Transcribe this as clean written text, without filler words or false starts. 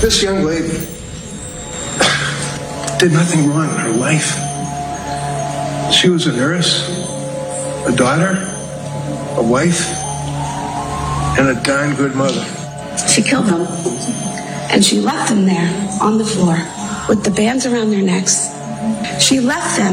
This young lady did nothing wrong in her life. She was a nurse, a daughter, a wife, and a darn good mother. She killed them, and she left them there on the floor with the bands around their necks. She left them